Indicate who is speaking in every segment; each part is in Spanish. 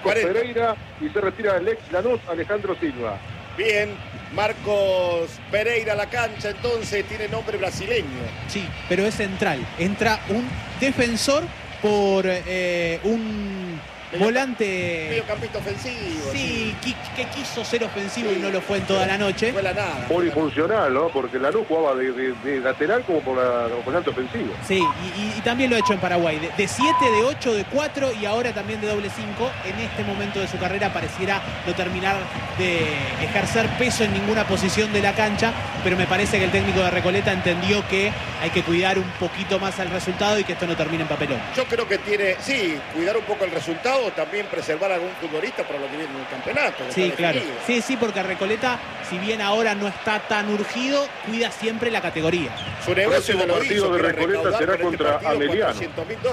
Speaker 1: Marcos Pereira, y se retira el ex Lanús, Alejandro Silva.
Speaker 2: Bien, Marcos Pereira a la cancha, entonces tiene nombre brasileño.
Speaker 3: Sí, pero es central. Entra un defensor por un volante.
Speaker 2: Mediocampista ofensivo.
Speaker 3: Sí, que quiso ser ofensivo y no lo fue en toda la noche.
Speaker 2: Fue la nada.
Speaker 1: Polifuncional, ¿no? Porque Lanús jugaba de lateral como como volante ofensivo.
Speaker 3: Sí, y también lo ha hecho en Paraguay. De 7, de 8, de 4 y ahora también de doble 5. En este momento de su carrera pareciera no terminar de ejercer peso en ninguna posición de la cancha, pero me parece que el técnico de Recoleta entendió que hay que cuidar un poquito más al resultado y que esto no termine en papelón.
Speaker 2: Yo creo que tiene, sí, cuidar un poco el resultado, también preservar a algún futbolista para lo que viene en el campeonato.
Speaker 3: Sí, claro. Sí, porque Recoleta, si bien ahora no está tan urgido, cuida siempre la categoría.
Speaker 2: Su negocio
Speaker 1: El próximo partido de Recoleta será contra Ameliano.
Speaker 2: $400.000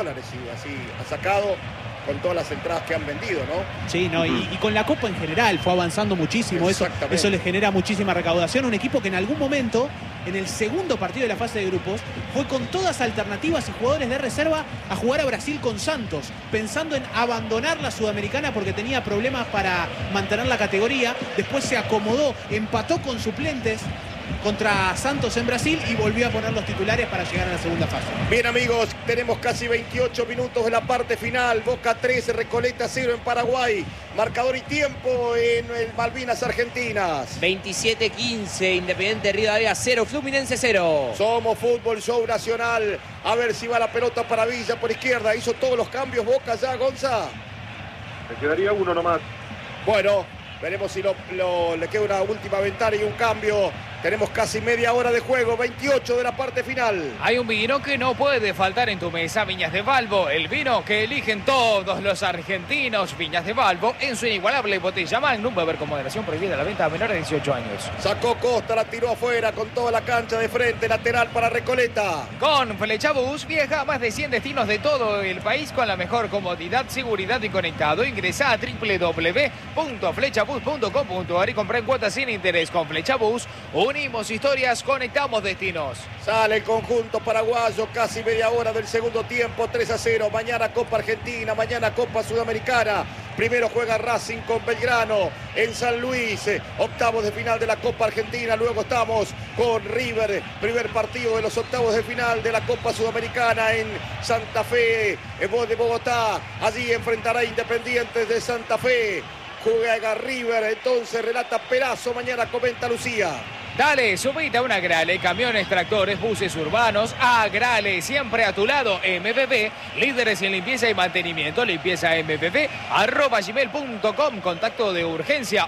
Speaker 2: y así ha sacado con todas las entradas que han vendido, ¿no?
Speaker 3: Sí, no, y con la Copa en general fue avanzando muchísimo. Eso le genera muchísima recaudación. Un equipo que en algún momento, en el segundo partido de la fase de grupos, fue con todas alternativas y jugadores de reserva a jugar a Brasil con Santos, pensando en abandonar la Sudamericana porque tenía problemas para mantener la categoría. Después se acomodó, empató con suplentes contra Santos en Brasil y volvió a poner los titulares para llegar a la segunda fase.
Speaker 2: Bien, amigos, tenemos casi 28 minutos de la parte final. Boca 13, Recoleta 0 en Paraguay. Marcador y tiempo en el Malvinas Argentinas.
Speaker 4: 27-15, Independiente Rivadavia 0, Fluminense 0.
Speaker 2: Somos Fútbol Show Nacional. A ver si va la pelota para Villa por izquierda. Hizo todos los cambios Boca ya, Gonza.
Speaker 1: Me quedaría uno nomás.
Speaker 2: Bueno, veremos si le queda una última ventana y un cambio. Tenemos casi media hora de juego, 28 de la parte final.
Speaker 5: Hay un vino que no puede faltar en tu mesa, Viñas de Valvo. El vino que eligen todos los argentinos. Viñas de Valvo en su inigualable botella Magnum. Beber con moderación, prohibida la venta a menores de 18 años.
Speaker 2: Sacó Costa, la tiró afuera con toda la cancha de frente, lateral para Recoleta.
Speaker 5: Con Flechabús viaja a más de 100 destinos de todo el país con la mejor comodidad, seguridad y conectado. Ingresa a www.flechabus.com.ar y compra en cuotas sin interés. Con Flechabús, unimos historias, conectamos destinos.
Speaker 2: Sale el conjunto paraguayo, casi media hora del segundo tiempo, 3-0. Mañana Copa Argentina, mañana Copa Sudamericana. Primero juega Racing con Belgrano en San Luis, octavos de final de la Copa Argentina. Luego estamos con River, primer partido de los octavos de final de la Copa Sudamericana en Santa Fe, de Bogotá. Allí enfrentará a Independientes de Santa Fe. Juega River, entonces relata Perazo, mañana comenta Lucía.
Speaker 5: Dale, subite a una Grale, camiones, tractores, buses urbanos, a Grale, siempre a tu lado, MBB, líderes en limpieza y mantenimiento, limpieza.mbb@gmail.com, contacto de urgencia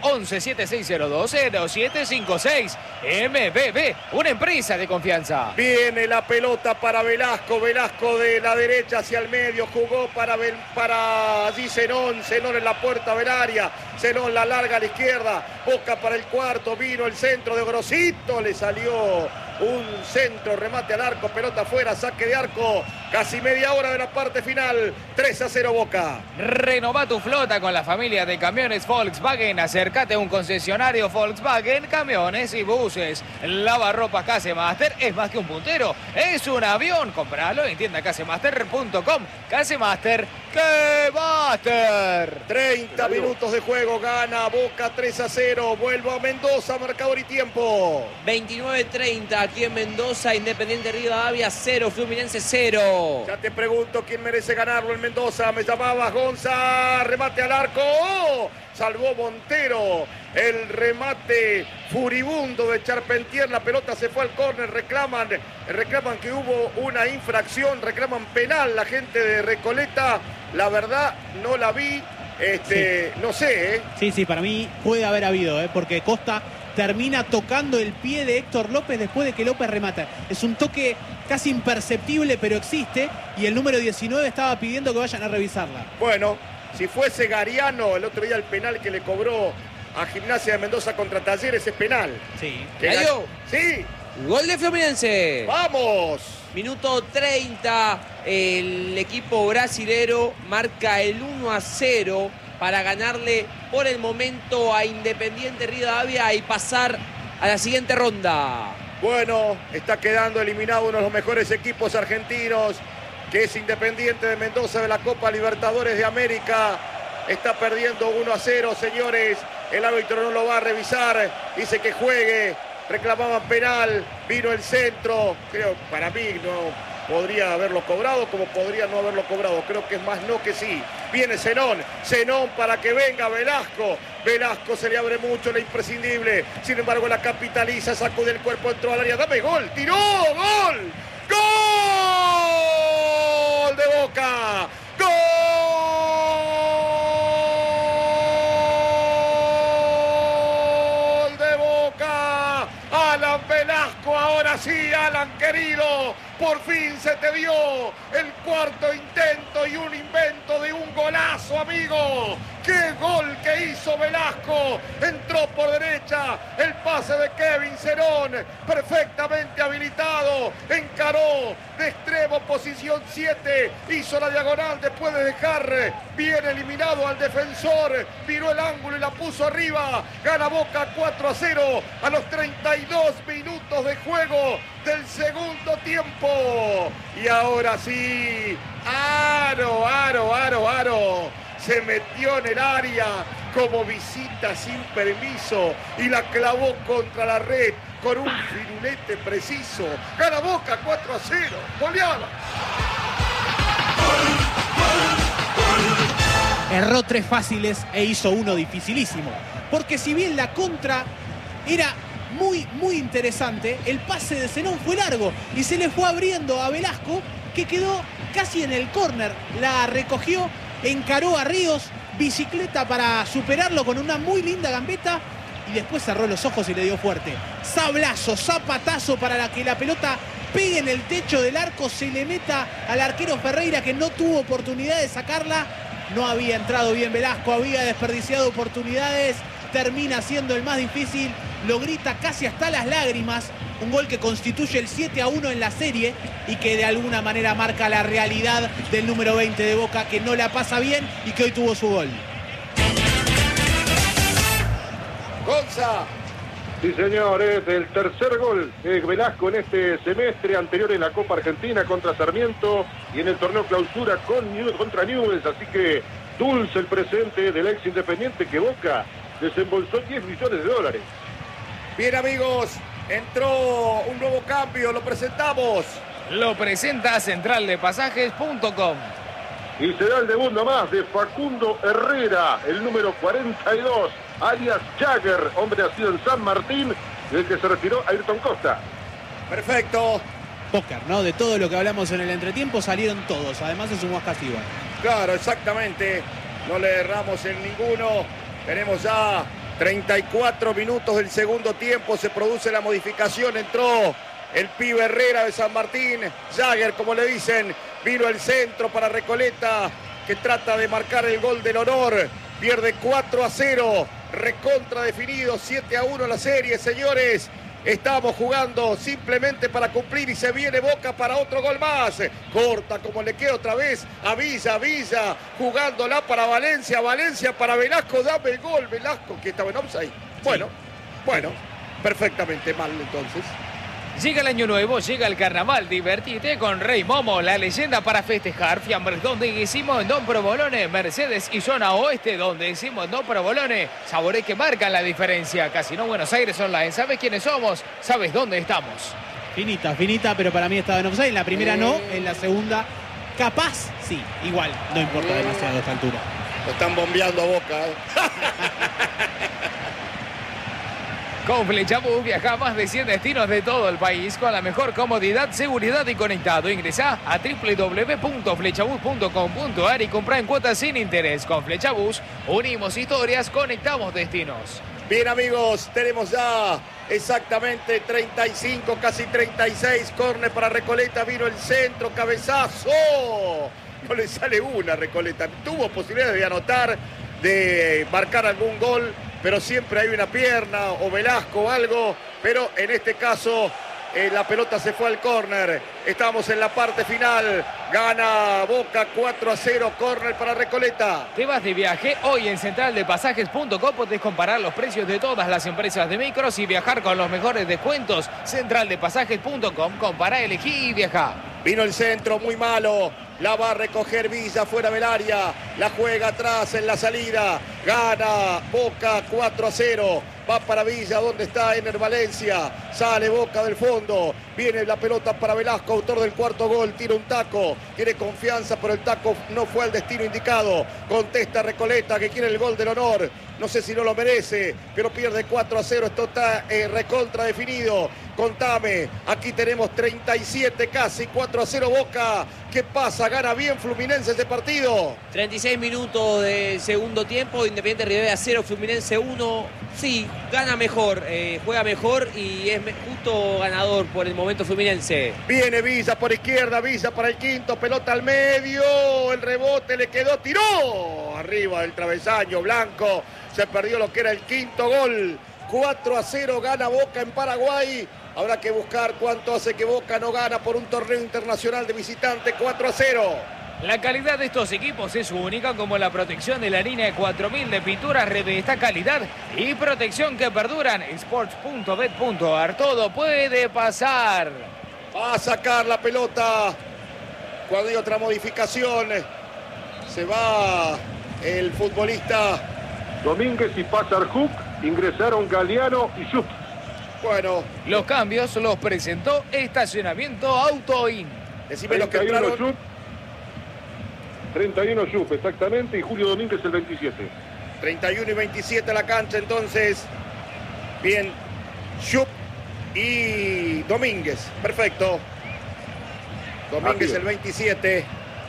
Speaker 5: 11-7602-0756, MBB, una empresa de confianza.
Speaker 2: Viene la pelota para Velasco, Velasco de la derecha hacia el medio, jugó para allí Zenón en la puerta del área, Zenón la larga a la izquierda, Boca para el cuarto, vino el centro de Grosito, le salió un centro, remate al arco, pelota afuera, saque de arco, casi media hora de la parte final, 3-0 Boca.
Speaker 5: Renova tu flota con la familia de camiones Volkswagen, acércate a un concesionario Volkswagen, camiones y buses. Lavarropas Casemaster es más que un puntero, es un avión, compralo en tienda casemaster.com, Casemaster, ¡que Master!
Speaker 2: 30 minutos de juego, gana Boca 3-0, vuelvo a Mendoza, marcador y tiempo.
Speaker 4: 29-30 aquí en Mendoza, Independiente Rivadavia 0, Fluminense 0.
Speaker 2: Ya te pregunto quién merece ganarlo en Mendoza. Me llamabas, Gonza, remate al arco. ¡Oh! Salvó Montero. El remate furibundo de Charpentier. La pelota se fue al córner. Reclaman que hubo una infracción. Reclaman penal la gente de Recoleta. La verdad, no la vi. No sé,
Speaker 3: Sí, para mí puede haber habido, porque Costa termina tocando el pie de Héctor López después de que López remata. Es un toque casi imperceptible, pero existe, y el número 19 estaba pidiendo que vayan a revisarla.
Speaker 2: Bueno, si fuese Gariano el otro día el penal que le cobró a Gimnasia de Mendoza contra Talleres es penal.
Speaker 3: Sí.
Speaker 2: Sí.
Speaker 4: Gol de Fluminense.
Speaker 2: ¡Vamos!
Speaker 4: Minuto 30, el equipo brasilero marca el 1-0 para ganarle por el momento a Independiente Rivadavia y pasar a la siguiente ronda.
Speaker 2: Bueno, está quedando eliminado uno de los mejores equipos argentinos, que es Independiente de Mendoza de la Copa Libertadores de América. Está perdiendo 1-0, señores. El árbitro no lo va a revisar. Dice que juegue. Reclamaban penal. Vino el centro. Creo, para mí, no podría haberlo cobrado como podría no haberlo cobrado. Creo que es más no que sí. Viene Zenón. Zenón para que venga Velasco. Velasco se le abre mucho la imprescindible. Sin embargo, la capitaliza. Sacude el cuerpo, entró al área. Dame gol. Tiró. Gol. ¡Gol de Boca! ¡Gol de Boca! Alan Velasco, ahora sí, Alan querido, por fin se te dio el cuarto intento y un invento de un golazo, amigo. ¡Qué gol que hizo Velasco! Entró por derecha, el pase de Kevin Zenón, perfectamente habilitado, encaró de extremo, posición 7, hizo la diagonal después de dejar bien eliminado al defensor, viró el ángulo y la puso arriba. Gana Boca 4-0 a los 32 minutos de juego del segundo tiempo. Y ahora sí, Aro. Se metió en el área como visita sin permiso y la clavó contra la red con un firulete preciso. Gana Boca 4-0. Goleada.
Speaker 3: Erró 3 fáciles e hizo uno dificilísimo. Porque si bien la contra era muy interesante, el pase de Zenón fue largo y se le fue abriendo a Velasco, que quedó casi en el córner. La recogió, encaró a Ríos, bicicleta para superarlo con una muy linda gambeta y después cerró los ojos y le dio fuerte. Sablazo, zapatazo para que la pelota pegue en el techo del arco, se le meta al arquero Ferreira, que no tuvo oportunidad de sacarla. No había entrado bien Velasco, había desperdiciado oportunidades, termina siendo el más difícil, lo grita casi hasta las lágrimas. Un gol que constituye el 7-1 en la serie y que de alguna manera marca la realidad del número 20 de Boca, que no la pasa bien y que hoy tuvo su gol.
Speaker 2: Gonza.
Speaker 1: Sí, señor, es el tercer gol de Velasco en este semestre, anterior en la Copa Argentina contra Sarmiento y en el torneo clausura contra Newell's. Así que dulce el presente del ex Independiente, que Boca desembolsó 10 millones de dólares.
Speaker 2: Bien, amigos, entró un nuevo cambio, lo presentamos.
Speaker 5: Lo presenta centraldepasajes.com.
Speaker 1: Y se da el debut nomás de Facundo Herrera, el número 42, alias Jagger, hombre nacido en San Martín, del que se retiró Ayrton Costa.
Speaker 2: Perfecto.
Speaker 3: Póker, ¿no? De todo lo que hablamos en el entretiempo salieron todos, además es un más castigo.
Speaker 2: Claro, exactamente. No le erramos en ninguno. Tenemos ya 34 minutos del segundo tiempo. Se produce la modificación. Entró el pibe Herrera de San Martín. Jagger, como le dicen. Vino el centro para Recoleta, que trata de marcar el gol del honor. Pierde 4-0. Recontra definido. 7-1 la serie, señores. Estamos jugando simplemente para cumplir y se viene Boca para otro gol más. Corta como le queda otra vez a Villa, jugándola para Valencia, para Velasco. Dame el gol, Velasco, que estaba en offside. Bueno, perfectamente mal entonces.
Speaker 5: Llega el año nuevo, llega el carnaval, divertite con Rey Momo, la leyenda para festejar. Fiambres donde hicimos en Don Provolone, Mercedes y zona oeste donde hicimos en Don Provolone. Sabores que marcan la diferencia. Casino Buenos Aires Online, ¿sabes quiénes somos? ¿Sabes dónde estamos?
Speaker 3: Finita, pero para mí estaba en offside. En la primera no, en la segunda capaz sí. Igual, no importa demasiado a esta altura.
Speaker 2: Lo están bombeando a Boca.
Speaker 5: Con Flechabús viaja a más de 100 destinos de todo el país con la mejor comodidad, seguridad y conectado. Ingresá a www.flechabús.com.ar y comprá en cuotas sin interés. Con Flechabús unimos historias, conectamos destinos.
Speaker 2: Bien, amigos, tenemos ya exactamente 35, casi 36. Córner para Recoleta, vino el centro, cabezazo. No le sale una Recoleta. Tuvo posibilidades de anotar, de marcar algún gol, pero siempre hay una pierna o Velasco o algo, pero en este caso la pelota se fue al córner. Estamos en la parte final. Gana Boca 4-0, córner para Recoleta.
Speaker 5: ¿Te vas de viaje? Hoy en centraldepasajes.com podés comparar los precios de todas las empresas de micros y viajar con los mejores descuentos. Centraldepasajes.com, compara, elegí y viaja.
Speaker 2: Vino el centro, muy malo. La va a recoger Villa fuera del área. La juega atrás en la salida. Gana Boca 4-0. Va para Villa, donde está Ener Valencia. Sale Boca del fondo. Viene la pelota para Velasco, autor del cuarto gol. Tira un taco. Tiene confianza, pero el taco no fue al destino indicado. Contesta Recoleta, que quiere el gol del honor. No sé si no lo merece, pero pierde 4-0. Esto está recontra definido. Contame, aquí tenemos 37 casi, 4-0 Boca. ¿Qué pasa? ¿Gana bien Fluminense este partido?
Speaker 4: 36 minutos de segundo tiempo, Independiente Rivadavia 0, Fluminense 1. Sí, gana mejor, juega mejor y es justo ganador por el momento Fluminense.
Speaker 2: Viene Villa por izquierda, Villa para el quinto, pelota al medio, el rebote le quedó, tiró arriba del travesaño blanco. Se perdió lo que era el quinto gol. 4-0 gana Boca en Paraguay. Habrá que buscar cuánto hace que Boca no gana por un torneo internacional de visitante. 4-0.
Speaker 5: La calidad de estos equipos es única, como la protección de la línea de 4000 de pinturas Red de esta calidad y protección que perduran. Sports.bet.ar. Todo puede pasar.
Speaker 2: Va a sacar la pelota. Cuando hay otra modificación, se va el futbolista
Speaker 1: Domínguez y Pazarjuk. Ingresaron Galeano y Schupp.
Speaker 2: Bueno,
Speaker 5: los cambios los presentó Estacionamiento Autoin.
Speaker 2: Decime los que entraron.
Speaker 1: Schupp, 31 Schupp, exactamente, y Julio Domínguez el 27.
Speaker 2: 31 y 27 a la cancha, entonces. Bien, Schupp y Domínguez. Perfecto. Domínguez el 27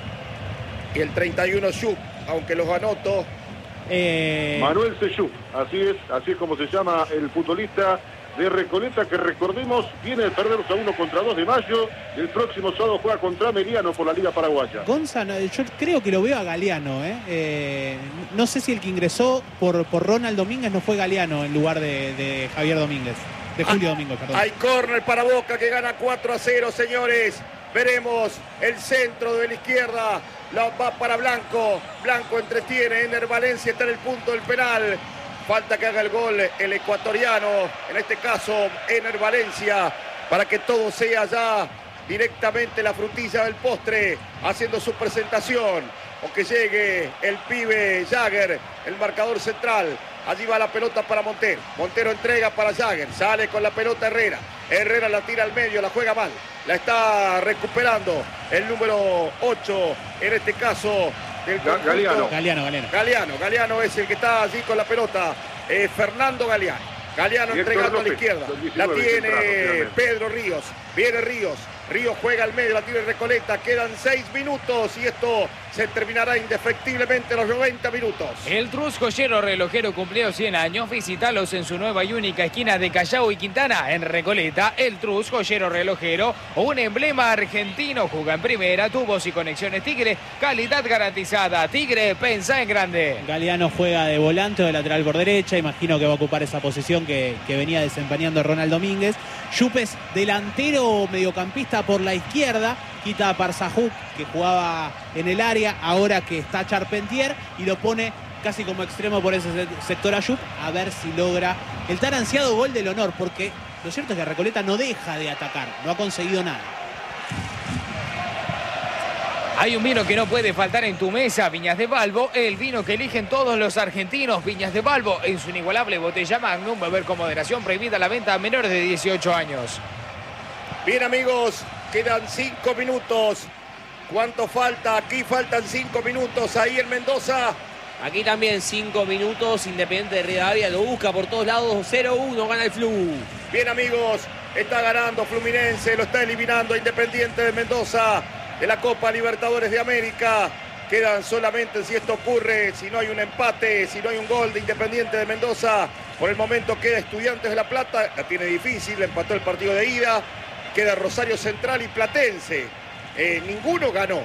Speaker 2: y el 31 Schupp, aunque los anoto.
Speaker 1: Manuel Schupp, así es como se llama el futbolista de Recoleta, que recordemos viene de perder 1 contra 2 de mayo. El próximo sábado juega contra Meriano por la Liga Paraguaya.
Speaker 3: Gonzalo, yo creo que lo veo a Galeano. No sé si el que ingresó por Ronald Domínguez no fue Galeano en lugar de Javier Domínguez, de Julio Domínguez, perdón.
Speaker 2: Hay córner para Boca que gana 4-0, señores. Veremos el centro de la izquierda. Va para Blanco. Blanco entretiene. Ener Valencia está en el punto del penal. Falta que haga el gol el ecuatoriano. En este caso, Ener Valencia. Para que todo sea ya directamente la frutilla del postre. Haciendo su presentación. O que llegue el pibe Jagger, el marcador central. Allí va la pelota para Montero. Montero entrega para Jagger. Sale con la pelota Herrera. Herrera la tira al medio, la juega mal. La está recuperando el número 8, en este caso del
Speaker 1: Galeano.
Speaker 2: Galeano es el que está allí con la pelota. Fernando Galeano. Galeano entregando a la izquierda. La tiene Pedro Ríos. Viene Ríos. Ríos juega al medio, la tiene Recoleta. Quedan 6 minutos y esto se terminará indefectiblemente los 90 minutos.
Speaker 5: El Trus Joyero Relojero cumplió 100 años. Visítalos en su nueva y única esquina de Callao y Quintana, en Recoleta. El Trus Joyero Relojero, un emblema argentino. Juega en primera, tubos y conexiones Tigre. Calidad garantizada. Tigre, pensá en grande.
Speaker 3: Galeano juega de volante o de lateral por derecha. Imagino que va a ocupar esa posición que venía desempeñando Ronald Domínguez. Yupes, delantero mediocampista por la izquierda. Quita a Pazarjuk, que jugaba en el área, ahora que está Charpentier, y lo pone casi como extremo por ese sector a Yup, a ver si logra el tan ansiado gol del honor, porque lo cierto es que Recoleta no deja de atacar, no ha conseguido nada.
Speaker 5: Hay un vino que no puede faltar en tu mesa, Viñas de Balbo, el vino que eligen todos los argentinos. Viñas de Balbo, en su inigualable botella Magnum, beber con moderación, prohibida la venta a menores de 18 años.
Speaker 2: Bien, amigos, quedan 5 minutos. ¿Cuánto falta? Aquí faltan 5 minutos. Ahí en Mendoza.
Speaker 4: Aquí también 5 minutos. Independiente de Rivadavia lo busca por todos lados. 0-1 gana el Flu.
Speaker 2: Bien, amigos, está ganando Fluminense. Lo está eliminando Independiente de Mendoza de la Copa Libertadores de América. Quedan solamente, si esto ocurre, si no hay un empate, si no hay un gol de Independiente de Mendoza. Por el momento queda Estudiantes de La Plata. La tiene difícil, empató el partido de ida. Queda Rosario Central y Platense. Ninguno ganó.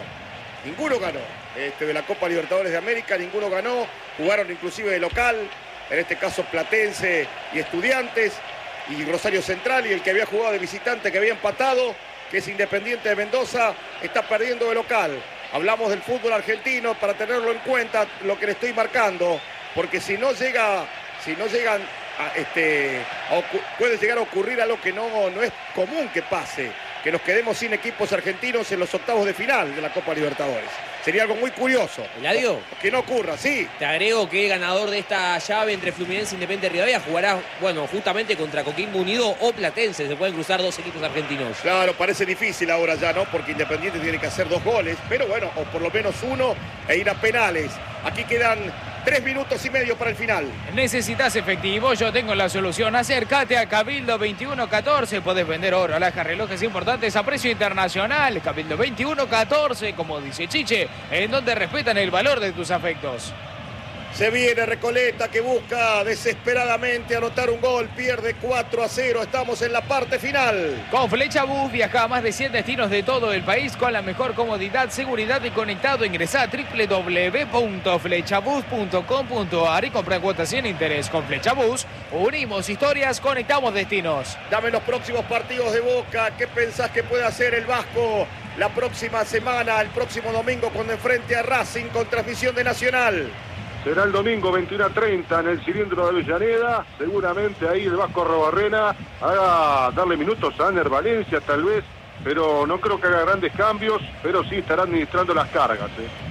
Speaker 2: De la Copa Libertadores de América, ninguno ganó. Jugaron inclusive de local. En este caso Platense y Estudiantes. Y Rosario Central, y el que había jugado de visitante, que había empatado, que es Independiente de Mendoza, está perdiendo de local. Hablamos del fútbol argentino para tenerlo en cuenta, lo que le estoy marcando. Porque si no llegan puede llegar a ocurrir algo que no es común que pase. que nos quedemos sin equipos argentinos en los octavos de final de la Copa Libertadores. Sería algo muy curioso.
Speaker 4: Eladio,
Speaker 2: que no ocurra, sí.
Speaker 4: te agrego que el ganador de esta llave entre Fluminense e Independiente Rivadavia jugará, bueno, justamente contra Coquimbo Unido o Platense. Se pueden cruzar dos equipos argentinos.
Speaker 2: Claro, parece difícil ahora ya, ¿no? Porque Independiente tiene que hacer 2 goles, pero bueno, o por lo menos 1 e ir a penales. Aquí quedan 3 minutos y medio para el final.
Speaker 5: ¿Necesitas efectivo? Yo tengo la solución. Acércate a Cabildo 2114. Podés vender oro, alhajas, relojes importantes a precio internacional. Cabildo 2114, como dice Chiche, en donde respetan el valor de tus afectos.
Speaker 2: Se viene Recoleta, que busca desesperadamente anotar un gol. Pierde 4-0. Estamos en la parte final.
Speaker 5: Con Flecha Bus viaja a más de 100 destinos de todo el país con la mejor comodidad, seguridad y conectado. Ingresá a www.flechabus.com.ar y compra cuotas sin interés. Con Flecha Bus unimos historias, conectamos destinos.
Speaker 2: Dame los próximos partidos de Boca. ¿Qué pensás que puede hacer el Vasco la próxima semana, el próximo domingo, cuando enfrente a Racing con transmisión de Nacional?
Speaker 1: Será el domingo 21:30 en el cilindro de Avellaneda. Seguramente ahí el Vasco Arrobarrena haga darle minutos a Aner Valencia tal vez, pero no creo que haga grandes cambios, pero sí estará administrando las cargas.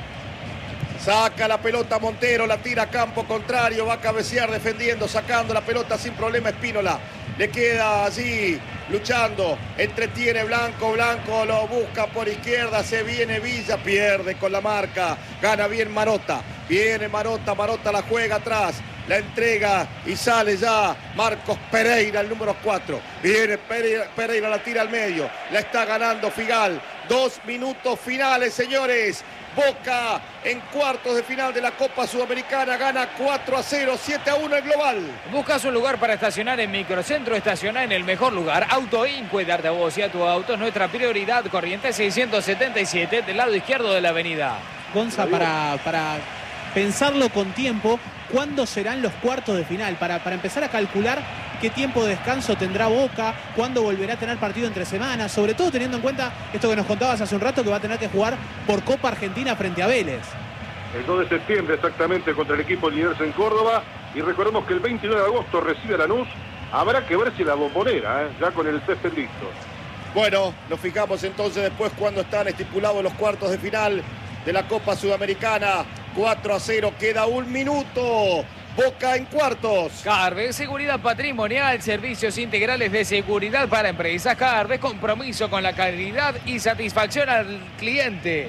Speaker 2: Saca la pelota Montero, la tira a campo contrario, va a cabecear defendiendo, sacando la pelota sin problema Espínola. Le queda allí luchando, entretiene Blanco, Blanco lo busca por izquierda, se viene Villa, pierde con la marca, gana bien Marota, viene Marota, Marota la juega atrás, la entrega y sale ya Marcos Pereira, el número 4, viene Pereira, la tira al medio, la está ganando Figal, 2 minutos finales, señores. Boca en cuartos de final de la Copa Sudamericana gana 4-0, 7-1 el global.
Speaker 5: Buscas un lugar para estacionar en Microcentro, estaciona en el mejor lugar. Auto In, cuidarte a vos y a tu auto es nuestra prioridad. Corrientes 677 del lado izquierdo de la avenida.
Speaker 3: Gonza, para pensarlo con tiempo, ¿cuándo serán los cuartos de final? Para empezar a calcular qué tiempo de descanso tendrá Boca, cuándo volverá a tener partido entre semanas, sobre todo teniendo en cuenta esto que nos contabas hace un rato, que va a tener que jugar por Copa Argentina frente a Vélez.
Speaker 1: El 2 de septiembre exactamente contra el equipo Liniers en Córdoba, y recordemos que el 29 de agosto recibe a Lanús. Habrá que ver si la bombonera, ya con el césped listo.
Speaker 2: Bueno, nos fijamos entonces después cuando están estipulados los cuartos de final de la Copa Sudamericana. 4-0, queda 1 minuto. Boca en cuartos.
Speaker 5: Carves, seguridad patrimonial, servicios integrales de seguridad para empresas. Carves, compromiso con la calidad y satisfacción al cliente.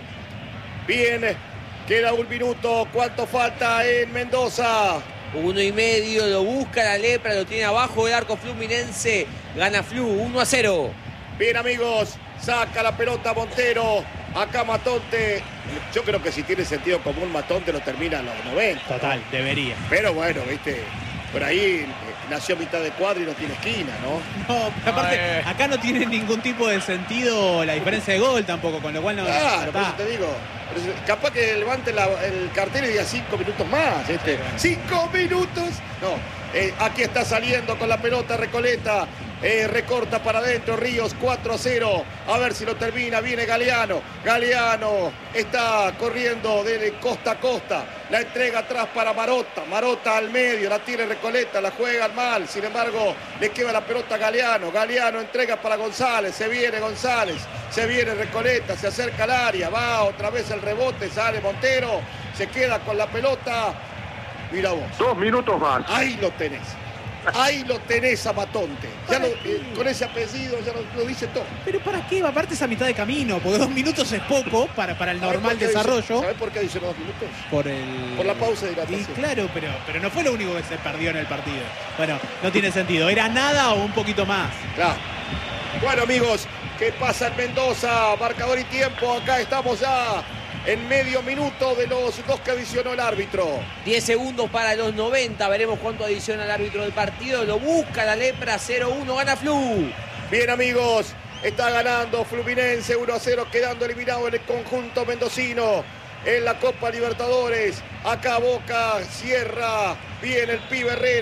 Speaker 2: Bien, queda 1 minuto. ¿Cuánto falta en Mendoza?
Speaker 4: 1,5, lo busca la Lepra, lo tiene abajo el arco Fluminense. Gana Flu, 1-0.
Speaker 2: Bien, amigos, saca la pelota Montero. Acá Matonte, yo creo que si tiene sentido común Matonte lo termina a los 90.
Speaker 3: Total, debería.
Speaker 2: Pero bueno, viste, por ahí nació a mitad de cuadro y no tiene esquina, ¿no?
Speaker 3: No, pero aparte, acá no tiene ningún tipo de sentido la diferencia de gol tampoco, con lo cual no...
Speaker 2: Claro, por eso te digo, capaz que levante el cartel y diga 5 minutos más. 5 minutos. No, aquí está saliendo con la pelota Recoleta. Recorta para adentro Ríos, 4-0. A ver si lo termina. Viene Galeano. Galeano está corriendo de costa a costa. La entrega atrás para Marota. Marota al medio. La tiene Recoleta. La juega mal. Sin embargo, le queda la pelota a Galeano. Galeano entrega para González. Se viene González. Se viene Recoleta. Se acerca al área. Va otra vez el rebote. Sale Montero. Se queda con la pelota. Mira vos.
Speaker 1: 2 minutos más.
Speaker 2: Ahí lo tenés. Ahí lo tenés a Matonte. Ya con ese apellido ya lo dice todo.
Speaker 3: ¿Pero para qué? Aparte es a mitad de camino, porque 2 minutos es poco para el normal desarrollo.
Speaker 2: ¿Sabés por qué dice 2 minutos?
Speaker 3: Por
Speaker 2: la pausa de hidratación.
Speaker 3: Y claro, pero no fue lo único que se perdió en el partido. Bueno, no tiene sentido. ¿Era nada o un poquito más?
Speaker 2: Claro. Bueno, amigos, ¿qué pasa en Mendoza? Marcador y tiempo. Acá estamos ya en medio minuto de los 2 que adicionó el árbitro.
Speaker 4: 10 segundos para los 90. Veremos cuánto adiciona el árbitro del partido. Lo busca la Lepra. 0-1. Gana Flu.
Speaker 2: Bien, amigos. Está ganando Fluminense 1-0. Quedando eliminado en el conjunto mendocino en la Copa Libertadores. Acá Boca cierra bien el pibe Herrera.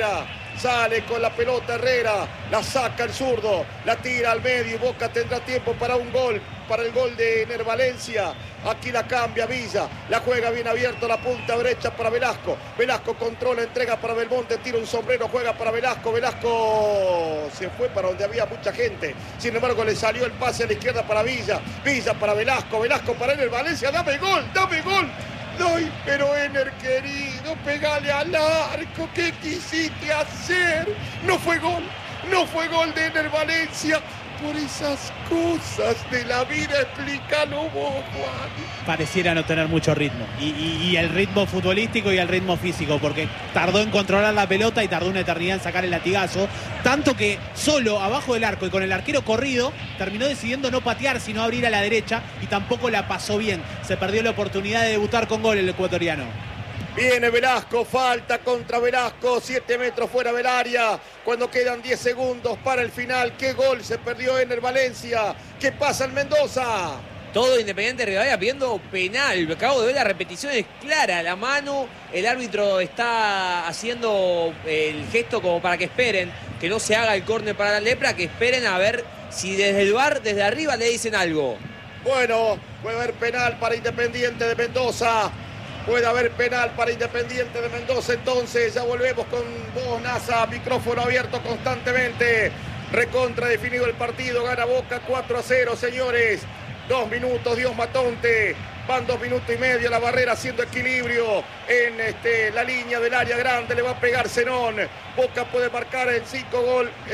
Speaker 2: Sale con la pelota Herrera, la saca el zurdo, la tira al medio y Boca tendrá tiempo para un gol, para el gol de Ener Valencia. Aquí la cambia Villa, la juega bien abierto, la punta derecha para Velasco. Velasco controla, entrega para Belmonte, tira un sombrero, juega para Velasco. Velasco se fue para donde había mucha gente. Sin embargo, le salió el pase a la izquierda para Villa. Villa para Velasco, Velasco para Ener Valencia. ¡Dame gol! ¡Dame gol! ¡Ay, pero Ener, querido, pegale al arco! ¿Qué quisiste hacer? No fue gol, no fue gol de Ener Valencia. Por esas cosas de la vida, explícalo vos, Juan.
Speaker 3: Pareciera no tener mucho ritmo. Y el ritmo futbolístico y el ritmo físico, porque tardó en controlar la pelota y tardó una eternidad en sacar el latigazo. Tanto que solo abajo del arco y con el arquero corrido, terminó decidiendo no patear, sino abrir a la derecha y tampoco la pasó bien. Se perdió la oportunidad de debutar con gol el ecuatoriano.
Speaker 2: Viene Velasco, falta contra Velasco, 7 metros fuera del área, cuando quedan 10 segundos para el final. ¿Qué gol se perdió Ener Valencia? ¿Qué pasa en Mendoza?
Speaker 4: Todo Independiente Rivadavia pidiendo penal. Acabo de ver la repetición, es clara la mano. El árbitro está haciendo el gesto como para que esperen, que no se haga el córner para la Lepra, que esperen a ver si desde el VAR, desde arriba, le dicen algo.
Speaker 2: Bueno, puede haber penal para Independiente de Mendoza. Puede haber penal para Independiente de Mendoza. Entonces ya volvemos con vos, NASA. Micrófono abierto constantemente. Recontra definido el partido. Gana Boca 4-0, señores. 2 minutos, Dios Matonte. Van 2 minutos y medio. La Barrera haciendo equilibrio en la línea del área grande. Le va a pegar Zenón. Boca puede marcar el quinto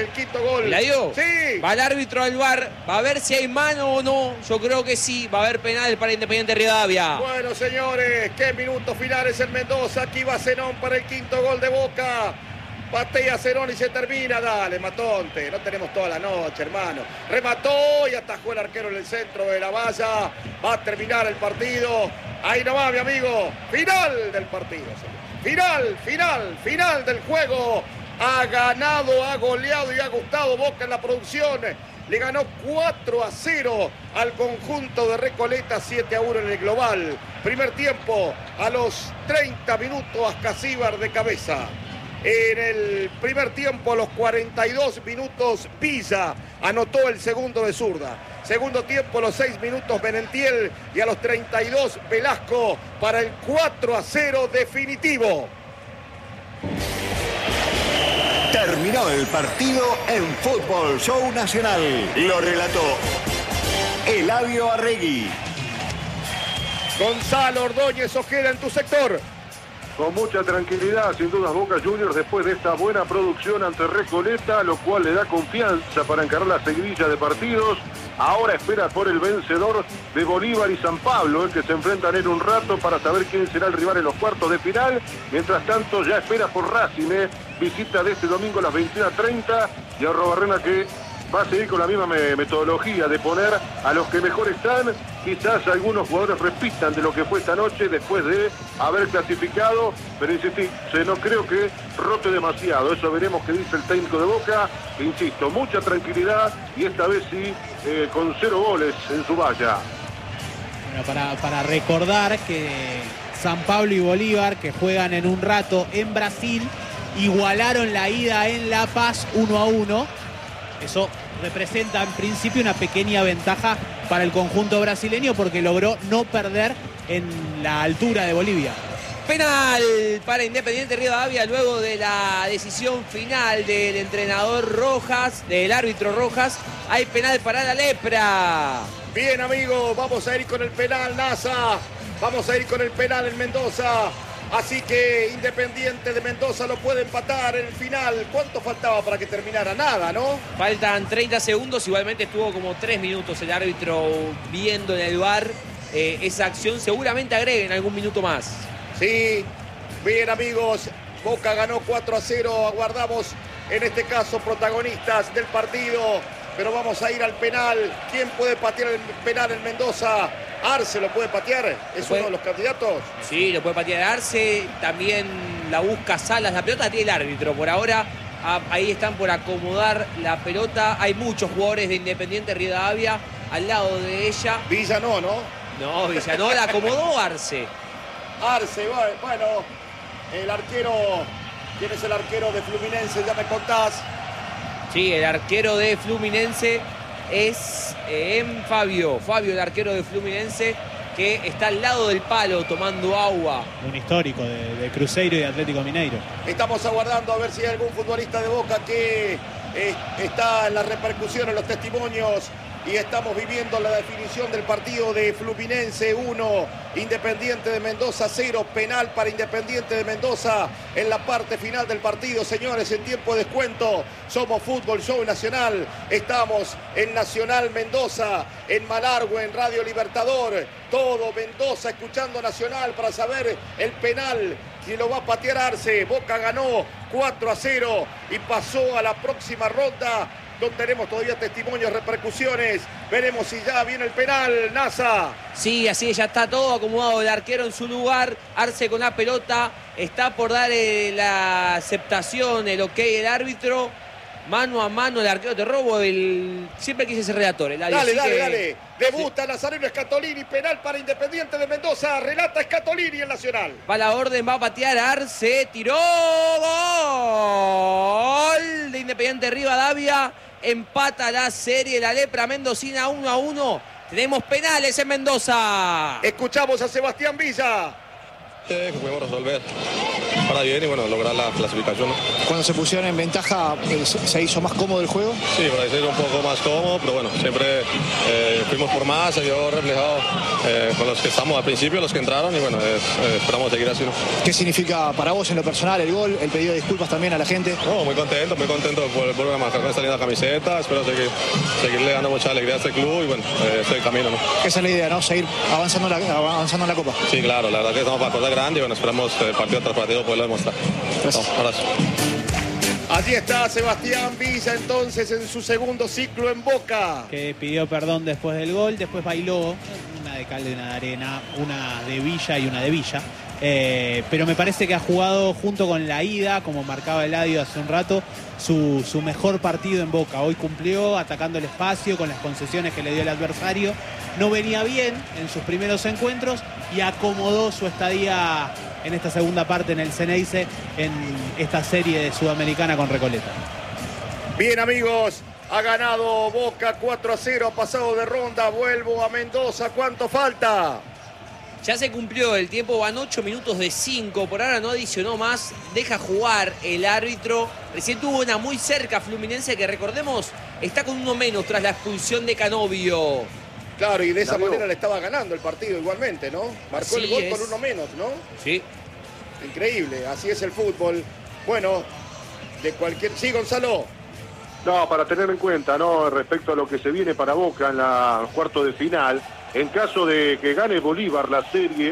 Speaker 2: gol.
Speaker 4: ¿La dio?
Speaker 2: Sí.
Speaker 4: Va el árbitro al VAR. Va a ver si hay mano o no. Yo creo que sí. Va a haber penal para Independiente Rivadavia.
Speaker 2: Bueno, señores, qué minutos finales en Mendoza. Aquí va Zenón para el quinto gol de Boca. Patea Zenón y se termina. Dale, Matonte. No tenemos toda la noche, hermano. Remató y atajó el arquero en el centro de la valla. Va a terminar el partido. Ahí nomás, mi amigo. Final del partido. Final del juego. Ha ganado, ha goleado y ha gustado Boca en la producción. Le ganó 4-0 al conjunto de Recoleta, 7-1 en el global. Primer tiempo, a los 30 minutos, Ascasíbar de cabeza. En el primer tiempo, a los 42 minutos, Villa anotó el segundo de zurda. Segundo tiempo, a los 6 minutos, Benentiel. Y a los 32, Velasco para el 4-0 definitivo.
Speaker 6: Terminó el partido en Fútbol Show Nacional. Lo relató Eladio Arregui.
Speaker 2: Gonzalo Ordóñez Ojeda en tu sector.
Speaker 1: Con mucha tranquilidad, sin dudas, Boca Juniors después de esta buena producción ante Recoleta, lo cual le da confianza para encarar la seguidilla de partidos. Ahora espera por el vencedor de Bolívar y San Pablo, el que se enfrentan en un rato para saber quién será el rival en los cuartos de final. Mientras tanto, ya espera por Racing, visita de este domingo a las 21:30, y a Arrobarrena, que va a seguir con la misma metodología de poner a los que mejor están. Quizás algunos jugadores repitan de lo que fue esta noche después de haber clasificado, pero insistí, no creo que rote demasiado. Eso veremos qué dice el técnico de Boca. Insisto, mucha tranquilidad y esta vez sí con 0 goles en su valla.
Speaker 3: Bueno, para recordar que San Pablo y Bolívar, que juegan en un rato en Brasil, igualaron la ida en La Paz 1-1. Eso representa en principio una pequeña ventaja para el conjunto brasileño, porque logró no perder en la altura de Bolivia.
Speaker 4: Penal para Independiente Rivadavia luego de la decisión final del entrenador Rojas, del árbitro Rojas. Hay penal para la Lepra.
Speaker 2: Bien, amigos, vamos a ir con el penal, NASA. Vamos a ir con el penal en Mendoza. Así que Independiente de Mendoza lo puede empatar en el final. ¿Cuánto faltaba para que terminara? Nada, ¿no?
Speaker 4: Faltan 30 segundos. Igualmente estuvo como 3 minutos el árbitro viendo en el VAR esa acción. Seguramente agreguen algún minuto más.
Speaker 2: Sí, bien, amigos. Boca ganó 4-0. Aguardamos, en este caso, protagonistas del partido. Pero vamos a ir al penal. ¿Quién puede patear el penal en Mendoza? Arce lo puede patear. ¿Es uno de los candidatos?
Speaker 4: Sí, lo puede patear Arce. También la busca Salas. La pelota la tiene el árbitro. Por ahora, ahí están por acomodar la pelota. Hay muchos jugadores de Independiente Rivadavia al lado de ella.
Speaker 2: Villa no, ¿no?
Speaker 4: No, Villa no. La acomodó Arce.
Speaker 2: Arce, bueno, el arquero ¿Quién es el arquero de Fluminense? Ya me contás.
Speaker 4: Sí, el arquero de Fluminense es Fabio. Fabio, el arquero de Fluminense, que está al lado del palo tomando agua.
Speaker 3: Un histórico de Cruzeiro y de Atlético Mineiro.
Speaker 2: Estamos aguardando a ver si hay algún futbolista de Boca que está en la repercusión, en los testimonios. Y estamos viviendo la definición del partido de Fluminense 1, Independiente de Mendoza 0, penal para Independiente de Mendoza en la parte final del partido. Señores, en tiempo de descuento, somos Fútbol Show Nacional, estamos en Nacional Mendoza, en Malargüe, en Radio Libertador, todo Mendoza escuchando Nacional para saber el penal que lo va a patear Arce. Boca ganó 4-0 y pasó a la próxima ronda. No tenemos todavía testimonios, repercusiones. Veremos si ya viene el penal, Nasa.
Speaker 4: Sí, así ya está todo acomodado. El arquero en su lugar. Arce con la pelota. Está por dar la aceptación, el ok, el árbitro. Mano a mano el arquero. Te robo siempre quise ser relator.
Speaker 2: Dale. Debuta Nazareno Scatolini. Penal para Independiente de Mendoza. Relata Scatolini en Nacional.
Speaker 4: Va la orden, va a patear Arce. Tiró. Gol de Independiente Rivadavia. Empata la serie. La lepra mendocina 1-1. Tenemos penales en Mendoza.
Speaker 2: Escuchamos a Sebastián Villa.
Speaker 7: Que podemos resolver para bien y bueno, lograr la clasificación, ¿no?
Speaker 8: Cuando se pusieron en ventaja, ¿se hizo más cómodo el juego?
Speaker 7: Sí, por ahí se hizo un poco más cómodo, pero bueno, siempre fuimos por más, se vio reflejado con los que estamos al principio, los que entraron y bueno, esperamos seguir así, ¿no?
Speaker 8: ¿Qué significa para vos en lo personal el gol, el pedido de disculpas también a la gente?
Speaker 7: No, muy contento por volver a marcar con esta linda camiseta, espero seguirle dando mucha alegría a este club y bueno, este es el camino, ¿no?
Speaker 8: Esa es la idea, ¿no? Seguir avanzando en la Copa.
Speaker 7: Sí, claro, la verdad que estamos para cosas grande y bueno, esperamos partido tras partido poderlo demostrar.
Speaker 8: Gracias.
Speaker 7: No, gracias.
Speaker 2: Allí está Sebastián Villa entonces en su segundo ciclo en Boca.
Speaker 3: Que pidió perdón después del gol, después bailó una de cal y una de arena, una de Villa y una de Villa. Pero me parece que ha jugado junto con la ida, como marcaba Eladio hace un rato, su mejor partido en Boca. Hoy cumplió atacando el espacio con las concesiones que le dio el adversario. No venía bien en sus primeros encuentros y acomodó su estadía en esta segunda parte en el Ceneice, en esta serie de Sudamericana con Recoleta.
Speaker 2: Bien, amigos, ha ganado Boca 4-0, ha pasado de ronda. Vuelvo a Mendoza, ¿cuánto falta?
Speaker 4: Ya se cumplió el tiempo, van 8 minutos de 5, por ahora no adicionó más, deja jugar el árbitro. Recién tuvo una muy cerca Fluminense que, recordemos, está con uno menos tras la expulsión de Canovio.
Speaker 2: Claro, y de esa manera le estaba ganando el partido igualmente, ¿no? Marcó
Speaker 4: Así
Speaker 2: el gol
Speaker 4: es.
Speaker 2: con uno menos, ¿no?
Speaker 4: Sí.
Speaker 2: Increíble, así es el fútbol. Bueno, de cualquier... Sí, Gonzalo.
Speaker 1: No, para tener en cuenta, ¿no? Respecto a lo que se viene para Boca en la cuarto de final, en caso de que gane Bolívar la serie,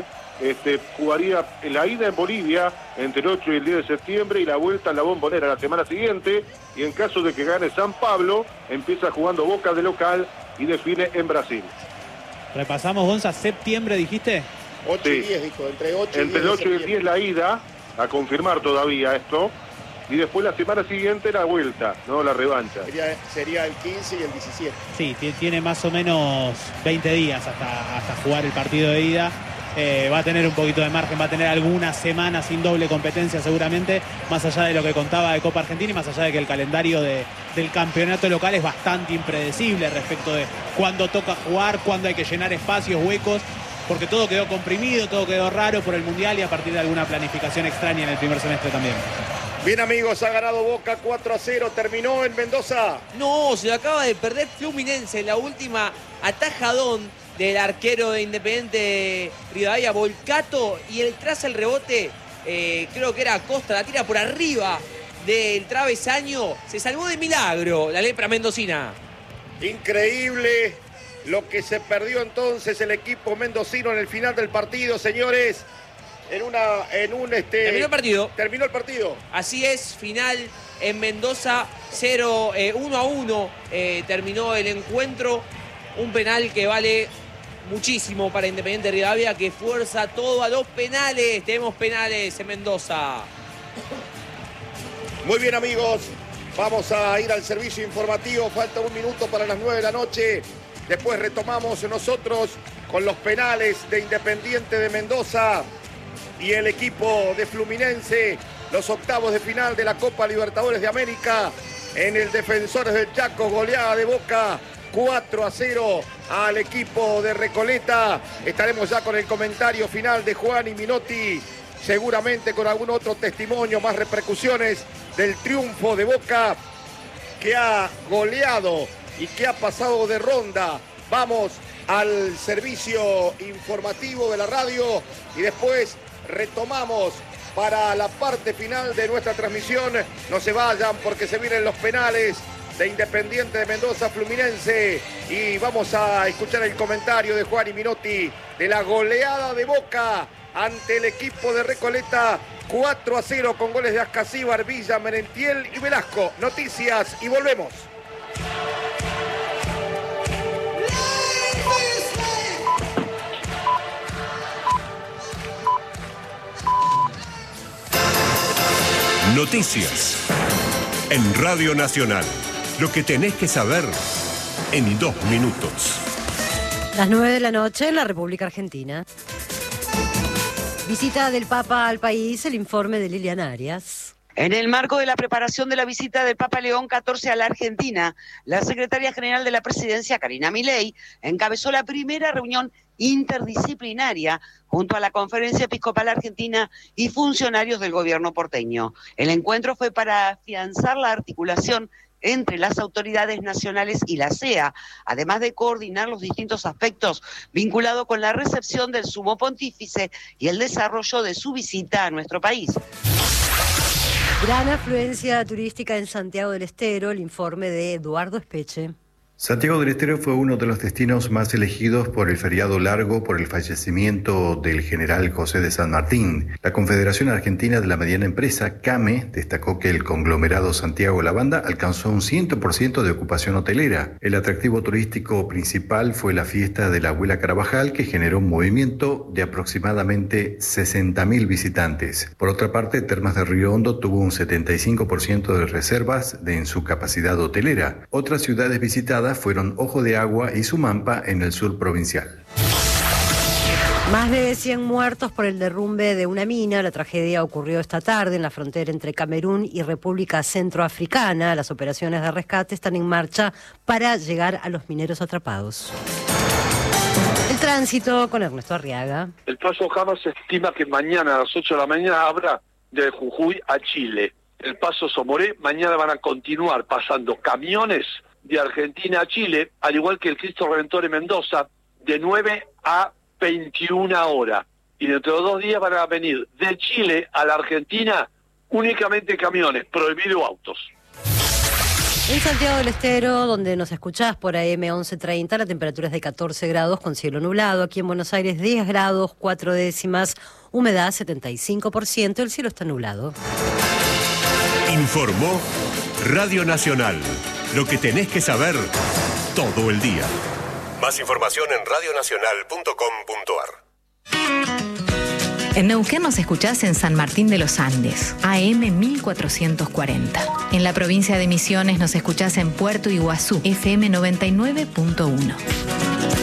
Speaker 1: jugaría la ida en Bolivia entre el 8 y el 10 de septiembre y la vuelta en la Bombonera la semana siguiente. Y en caso de que gane San Pablo, empieza jugando Boca de local y define en Brasil.
Speaker 3: Repasamos, Gonza, septiembre, dijiste.
Speaker 2: 8 y 10, dijo, entre 8 y 10.
Speaker 1: Entre el 8 y el 10 la ida, a confirmar todavía esto. Y después la semana siguiente la vuelta, ¿no? La revancha.
Speaker 2: Sería el 15 y el 17.
Speaker 3: Sí, tiene más o menos 20 días hasta jugar el partido de ida. Va a tener un poquito de margen, va a tener algunas semanas sin doble competencia seguramente, más allá de lo que contaba de Copa Argentina y más allá de que el calendario del campeonato local es bastante impredecible respecto de cuándo toca jugar, cuándo hay que llenar espacios, huecos, porque todo quedó comprimido, todo quedó raro por el Mundial y a partir de alguna planificación extraña en el primer semestre también.
Speaker 2: Bien, amigos, ha ganado Boca 4-0, terminó en Mendoza.
Speaker 4: No, se lo acaba de perder Fluminense en la última atajadón del arquero de Independiente Rivadavia, Volcato, y tras el rebote, creo que era Acosta, la tira por arriba del travesaño, se salvó de milagro la lepra mendocina.
Speaker 2: Increíble lo que se perdió entonces el equipo mendocino en el final del partido, señores.
Speaker 4: Terminó el partido.
Speaker 2: Terminó el partido.
Speaker 4: Así es, final en Mendoza, 1-1 terminó el encuentro. Un penal que vale muchísimo para Independiente Rivadavia, que fuerza todo a los penales. Tenemos penales en Mendoza.
Speaker 2: Muy bien, amigos. Vamos a ir al servicio informativo. Falta 1 minuto para las 9 de la noche. Después retomamos nosotros con los penales de Independiente de Mendoza y el equipo de Fluminense los octavos de final de la Copa Libertadores de América. En el Defensores del Chaco, goleada de Boca 4-0 al equipo de Recoleta. Estaremos ya con el comentario final de Juan y Minotti, seguramente con algún otro testimonio, más repercusiones del triunfo de Boca, que ha goleado y que ha pasado de ronda. Vamos al servicio informativo de la radio y después retomamos para la parte final de nuestra transmisión. No se vayan porque se vienen los penales de Independiente de Mendoza, Fluminense, y vamos a escuchar el comentario de Juan y Minotti de la goleada de Boca ante el equipo de Recoleta 4-0 con goles de Ascasíbar, Villa, Merentiel y Velasco. Noticias y volvemos.
Speaker 9: Noticias en Radio Nacional. Lo que tenés que saber en 2 minutos.
Speaker 10: Las 9 de la noche en la República Argentina. Visita del Papa al país, el informe de Liliana Arias.
Speaker 11: En el marco de la preparación de la visita del Papa León XIV a la Argentina, la secretaria general de la Presidencia, Karina Milei, encabezó la primera reunión interdisciplinaria junto a la Conferencia Episcopal Argentina y funcionarios del gobierno porteño. El encuentro fue para afianzar la articulación entre las autoridades nacionales y la CEA, además de coordinar los distintos aspectos vinculados con la recepción del Sumo Pontífice y el desarrollo de su visita a nuestro país.
Speaker 10: Gran afluencia turística en Santiago del Estero, el informe de Eduardo Espeche.
Speaker 12: Santiago del Estero fue uno de los destinos más elegidos por el feriado largo por el fallecimiento del general José de San Martín. La Confederación Argentina de la Mediana Empresa, CAME, destacó que el conglomerado Santiago La Banda alcanzó un 100% de ocupación hotelera. El atractivo turístico principal fue la fiesta de la Abuela Carabajal, que generó un movimiento de aproximadamente 60.000 visitantes. Por otra parte, Termas de Río Hondo tuvo un 75% de reservas en su capacidad hotelera. Otras ciudades visitadas fueron Ojo de Agua y Sumampa en el sur provincial.
Speaker 10: Más de 100 muertos por el derrumbe de una mina. La tragedia ocurrió esta tarde en la frontera entre Camerún y República Centroafricana. Las operaciones de rescate están en marcha para llegar a los mineros atrapados. El tránsito con Ernesto Arriaga.
Speaker 13: El paso Jama se estima que mañana a las 8 de la mañana habrá de Jujuy a Chile. El paso Somoré, mañana van a continuar pasando camiones de Argentina a Chile, al igual que el Cristo Redentor en Mendoza, de 9 a 21 horas. Y dentro de 2 días van a venir de Chile a la Argentina únicamente camiones, prohibido autos.
Speaker 10: En Santiago del Estero, donde nos escuchás por AM 1130, la temperatura es de 14 grados con cielo nublado. Aquí en Buenos Aires 10 grados, 4 décimas, humedad 75%, el cielo está nublado.
Speaker 9: Informó Radio Nacional. Lo que tenés que saber todo el día. Más información en radionacional.com.ar.
Speaker 14: En Neuquén nos escuchás en San Martín de los Andes, AM 1440. En la provincia de Misiones nos escuchás en Puerto Iguazú, FM 99.1.